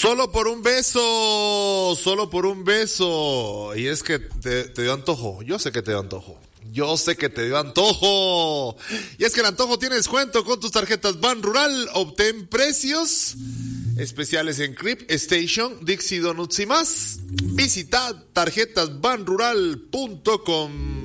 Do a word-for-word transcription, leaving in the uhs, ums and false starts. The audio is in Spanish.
Solo por un beso, solo por un beso. Y es que te, te dio antojo, yo sé que te dio antojo. Yo sé que te dio antojo. Y es que el antojo tiene descuento con tus tarjetas Ban Rural. Obtén precios especiales en Crip Station, Dixie Donuts y más. Visita tarjetas ban rural punto com.